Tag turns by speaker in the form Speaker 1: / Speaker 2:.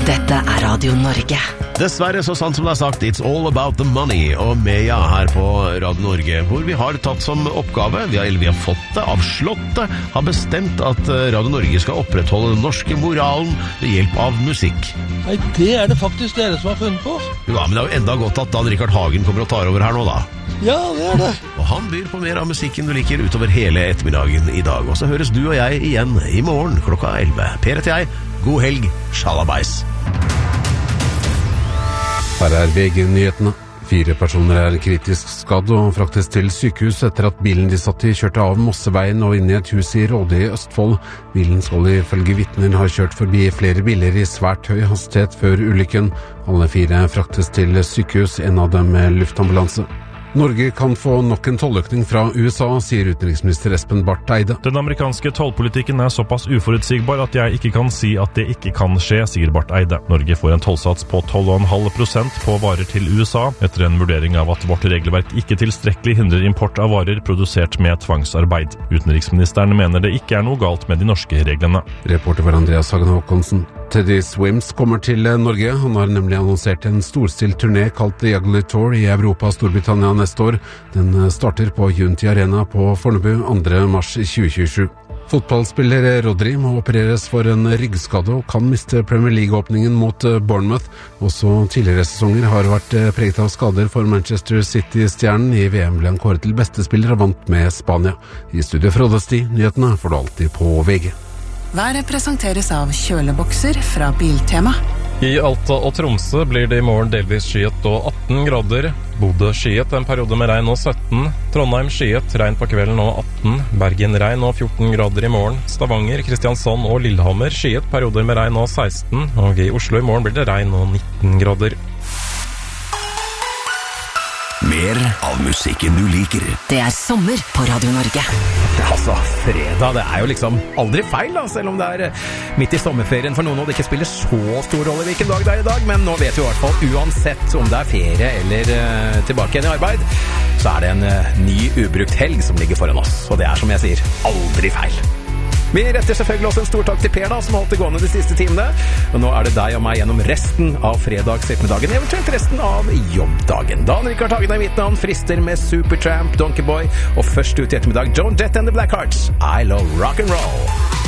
Speaker 1: Dette Radio Norge.
Speaker 2: Dessverre, så sant som det sagt, it's all about the money, og Meja her på Radio Norge, hvor vi har tatt som oppgave, vi har fått det av Slottet, har bestemt at Radio Norge skal opprettholde den norske moralen ved hjelp av musikk.
Speaker 3: Nei, det det faktisk dere som har funnet på.
Speaker 2: Ja, men det jo enda godt at Dan Rikard Hagen kommer og tar over her nå da.
Speaker 3: Ja, det det.
Speaker 2: Og han byr på mer av musikken du liker utover hele ettermiddagen i dag. Og så høres du og jeg igjen i morgen klokka 11. Per heter jeg. God helg, shalabais.
Speaker 4: Her VG-nyhetene. 4 personer kritisk skadd og fraktes til sykehus etter at bilen de satt i kjørte av Mosseveien og inn i et hus i Råde i Østfold. Bilen skal ifølge vitner ha kjørt forbi flere biler i svært høy hastighet før ulykken. Alle 4 fraktes til sykehus, en av dem med luftambulanse. Norge kan få nok en tolløkning fra USA, sier utenriksminister Espen Barth Eide.
Speaker 5: Den amerikanske tollpolitikken såpass uforutsigbar at jeg ikke kan si at det ikke kan skje, sier Barth Eide. Norge får en tollsats på 12,5% på varer til USA, etter en vurdering av at vårt regelverk ikke tilstrekkelig hindrer import av varer produsert med tvangsarbeid. Utenriksministeren mener det ikke noe galt med de norske reglene.
Speaker 4: Reporter var Andreas Hagen Håkonsen. Teddy Swims kommer til Norge. Han har nemlig annonsert en storstilt turné kalt The Ugly Tour i Europa og Storbritannia neste år. Den starter på Unity Arena på Fornebu 2. mars 2027. Fotballspiller Rodri må opereres for en ryggskade og kan miste Premier League-åpningen mot Bournemouth. Også tidligere sesonger har vært preget av skader for Manchester City-stjernen. I VM ble han kåret til beste spiller og vant med Spania. I studio Frode Sti, nyhetene får du alltid på VG.
Speaker 6: Været presenteres av kjølebokser fra Biltema.
Speaker 5: I Alta og Tromsø blir det i morgen delvis skyet og 18 grader. Bodø skyet en periode med regn og 17. Trondheim skyet, regn på kvelden og 18. Bergen regn og 14 grader i morgen. Stavanger, Kristiansand og Lillehammer skyet perioder med regn og 16. Og i Oslo i morgen blir det regn og 19 grader.
Speaker 7: Mer av musikken du liker.
Speaker 1: Det sommer på Radio Norge.
Speaker 8: Altså, fredag, det jo liksom aldri feil da, selv om det midt i sommerferien for noen, og det ikke spiller så stor rolle hvilken dag det i dag, men nå vet vi i hvert fall, uansett om det ferie eller tilbake igjen i arbeid, så det en ny ubrukt helg som ligger foran oss, og det som jeg sier, aldri feil. Vi retter selvfølgelig også en stor takk til Per da, som har holdt det gående de siste timene. Og nå det deg og meg gjennom resten av fredags ettermiddagen, eventuelt resten av jobbdagen. Dan Rikard Hagen mitt navn, frister med Supertramp, Donkey Boy, og først ut i ettermiddag, Joan Jett and the Blackhearts, I Love Rock and Roll.